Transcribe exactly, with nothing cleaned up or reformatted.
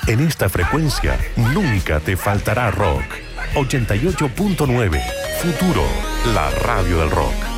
En esta frecuencia nunca te faltará rock. ochenta y ocho punto nueve, Futuro, la radio del rock.